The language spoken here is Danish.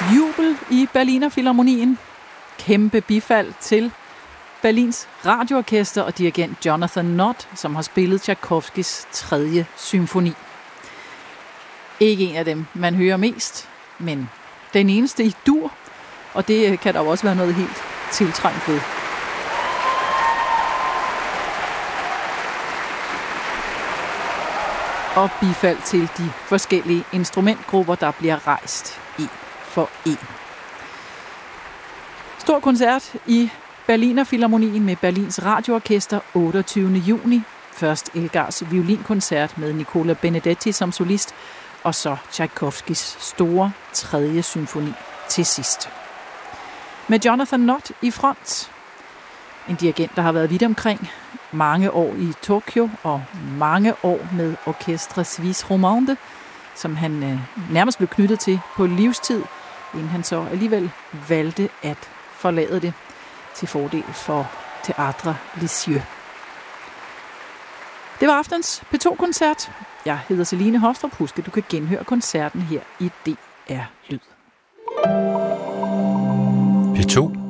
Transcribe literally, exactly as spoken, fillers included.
Jubel i Berliner Philharmonien. Kæmpe bifald til Berlins Radioorkester og dirigent Jonathan Nott, som har spillet Tchaikovskys tredje symfoni. Ikke en af dem, man hører mest, men den eneste i dur, og det kan der også være noget helt tiltrængt ved. Og bifald til de forskellige instrumentgrupper, der bliver rejst en for en. Stor koncert i Berliner Philharmonien med Berlins Radioorkester otteogtyvende juni. Først Elgars violinkoncert med Nicola Benedetti som solist, og så Tchaikovskys store tredje symfoni til sidst. Med Jonathan Nott i front. En dirigent, der har været vidt omkring, mange år i Tokyo og mange år med Orchestre Suisse Romande, som han øh, nærmest blev knyttet til på livstid, inden han så alligevel valgte at forlade det til fordel for Théâtre Lisieux. Det var aftens P to-koncert. Jeg hedder Celine Hostrup. Husk, at du kan genhøre koncerten her i D R Lyd. P to